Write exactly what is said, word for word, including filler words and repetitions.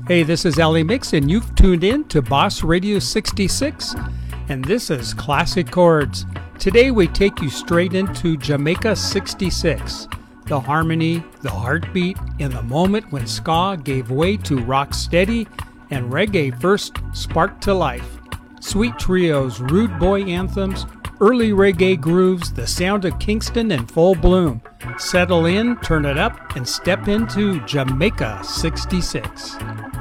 Hey, this is Ellie Mix, and you've tuned in to Boss Radio sixty-six, and this is Classic Chords. Today we take you straight into Jamaica sixty-six, the harmony, the heartbeat, and the moment when ska gave way to rock steady and reggae first sparked to life. Sweet trios, rude boy anthems, early reggae grooves, the sound of Kingston in full bloom. Settle in, turn it up, and step into Jamaica sixty-six.